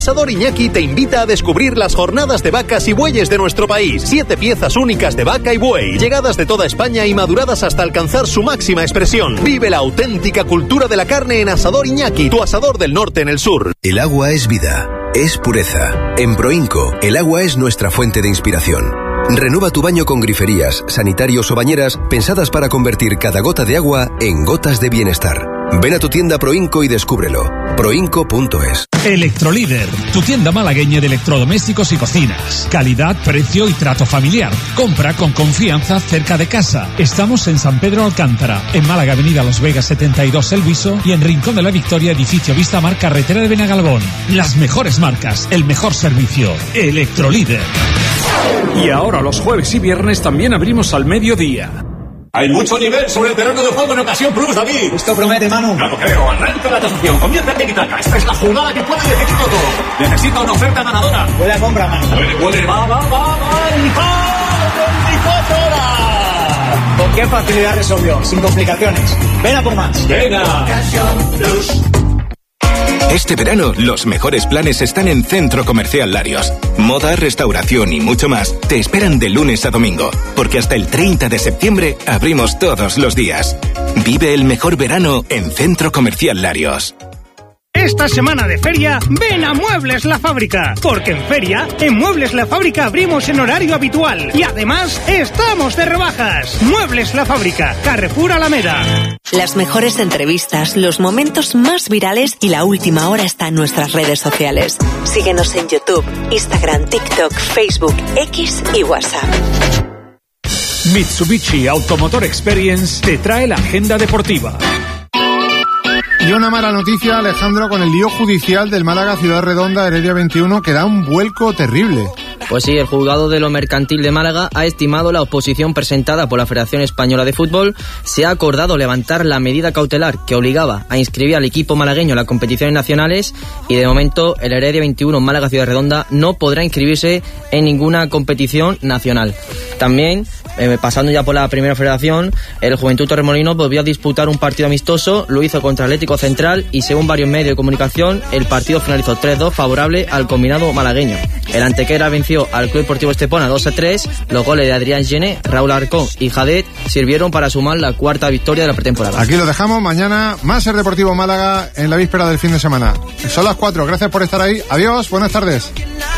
Asador Iñaki te invita a descubrir las jornadas de vacas y bueyes de nuestro país. 7 piezas únicas de vaca y buey, llegadas de toda España y maduradas hasta alcanzar su máxima expresión. Vive la auténtica cultura de la carne en Asador Iñaki, tu asador del norte en el sur. El agua es vida, es pureza. En Proinco, el agua es nuestra fuente de inspiración. Renueva tu baño con griferías, sanitarios o bañeras pensadas para convertir cada gota de agua en gotas de bienestar. Ven a tu tienda Proinco y descúbrelo. Proinco.es. Electrolíder, tu tienda malagueña de electrodomésticos y cocinas. Calidad, precio y trato familiar. Compra con confianza cerca de casa. Estamos en San Pedro Alcántara, en Málaga, Avenida Los Vegas 72 El Viso, y en Rincón de la Victoria, edificio Vistamar, carretera de Benagalbón. Las mejores marcas, el mejor servicio. Electrolíder. Y ahora los jueves y viernes también abrimos al mediodía. Hay mucho nivel sobre el terreno de juego en Ocasión Plus, David. Esto promete, Manu. Claro, creo. Arranca la tasación. Comienza el tiki-taka. Esta es la jugada que puede decidir todo. Necesita una oferta ganadora. Puede compra, Manu. Puede. Va. 24 horas. ¿Con qué facilidad resolvió? Sin complicaciones. Ven a por más. Venga. Ocasión Plus. Este verano, los mejores planes están en Centro Comercial Larios. Moda, restauración y mucho más te esperan de lunes a domingo, porque hasta el 30 de septiembre abrimos todos los días. Vive el mejor verano en Centro Comercial Larios. Esta semana de feria, ven a Muebles La Fábrica, porque en feria, en Muebles La Fábrica abrimos en horario habitual y además estamos de rebajas. Muebles La Fábrica, Carrefour Alameda. Las mejores entrevistas, los momentos más virales y la última hora está en nuestras redes sociales. Síguenos en YouTube, Instagram, TikTok, Facebook, X y WhatsApp. Mitsubishi Automotor Experience te trae la agenda deportiva. Y una mala noticia, Alejandro, con el lío judicial del Málaga Ciudad Redonda Heredia 21, que da un vuelco terrible. Pues sí, el juzgado de lo mercantil de Málaga ha estimado la oposición presentada por la Federación Española de Fútbol. Se ha acordado levantar la medida cautelar que obligaba a inscribir al equipo malagueño en las competiciones nacionales y de momento el Heredia 21 Málaga Ciudad Redonda no podrá inscribirse en ninguna competición nacional. También, pasando ya por la primera federación, el Juventud Torremolinos volvió a disputar un partido amistoso, lo hizo contra Atlético Central y según varios medios de comunicación, el partido finalizó 3-2 favorable al combinado malagueño. El Antequera venció al Club Deportivo Estepona 2-3, los goles de Adrián Gené, Raúl Arcón y Jadet sirvieron para sumar la cuarta victoria de la pretemporada. Aquí lo dejamos, mañana más el Deportivo Málaga en la víspera del fin de semana. Son las 4, gracias por estar ahí, adiós, buenas tardes.